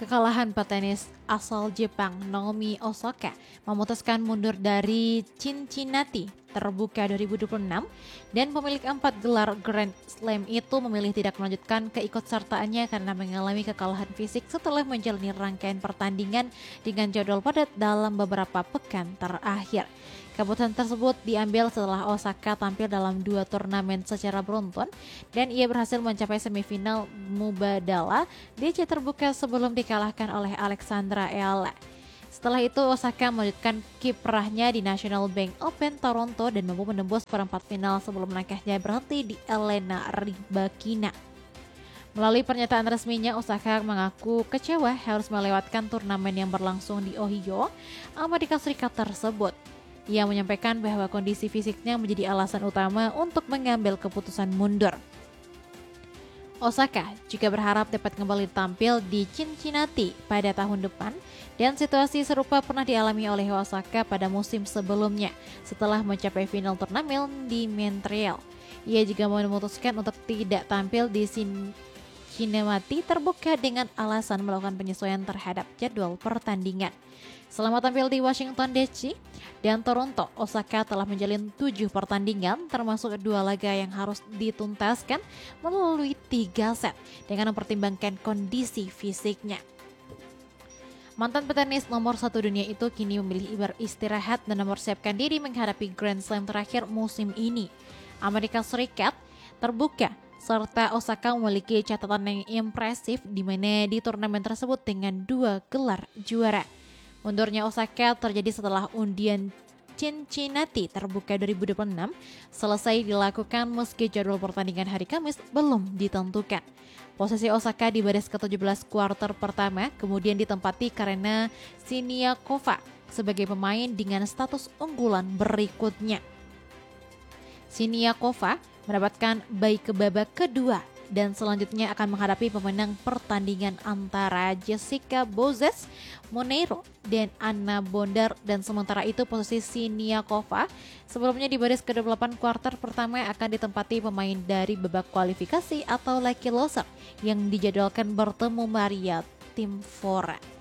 Kekalahan petenis asal Jepang Naomi Osaka memutuskan mundur dari Cincinnati Terbuka 2026 dan pemilik 4 gelar Grand Slam itu memilih tidak melanjutkan keikutsertaannya karena mengalami kekalahan fisik setelah menjalani rangkaian pertandingan dengan jadwal padat dalam beberapa pekan terakhir. Keputusan tersebut diambil setelah Osaka tampil dalam 2 turnamen secara beruntun dan ia berhasil mencapai semifinal Mubadala DC Terbuka sebelum dikalahkan oleh Alexandra Eala. Setelah itu Osaka melanjutkan kiprahnya di National Bank Open Toronto dan mampu menembus perempat final sebelum langkahnya berhenti di Elena Rybakina. Melalui pernyataan resminya, Osaka mengaku kecewa harus melewatkan turnamen yang berlangsung di Ohio, Amerika Serikat tersebut. Ia menyampaikan bahwa kondisi fisiknya menjadi alasan utama untuk mengambil keputusan mundur. Osaka juga berharap dapat kembali tampil di Cincinnati pada tahun depan dan situasi serupa pernah dialami oleh Osaka pada musim sebelumnya setelah mencapai final turnamen di Montreal. Ia juga memutuskan untuk tidak tampil di Cincinnati Terbuka dengan alasan melakukan penyesuaian terhadap jadwal pertandingan. Selama tampil di Washington DC dan Toronto, Osaka telah menjalin 7 pertandingan termasuk 2 laga yang harus dituntaskan melalui 3 set dengan mempertimbangkan kondisi fisiknya. Mantan petenis nomor 1 dunia itu kini memilih beristirahat dan mempersiapkan diri menghadapi Grand Slam terakhir musim ini. Amerika Serikat Terbuka serta Osaka memiliki catatan yang impresif di mana di turnamen tersebut dengan 2 gelar juara. Mundurnya Osaka terjadi setelah undian Cincinnati Terbuka 2026 selesai dilakukan meski jadwal pertandingan hari Kamis belum ditentukan. Posisi Osaka di baris ke-17 kuarter pertama kemudian ditempati karena Siniakova sebagai pemain dengan status unggulan berikutnya. Siniakova mendapatkan bye ke babak kedua dan selanjutnya akan menghadapi pemenang pertandingan antara Jessica Bozes, Monteiro, dan Anna Bondar. Dan sementara itu posisi Siniakova sebelumnya di baris ke-28 kuarter pertama akan ditempati pemain dari babak kualifikasi atau lucky loser yang dijadwalkan bertemu Maria Timfora.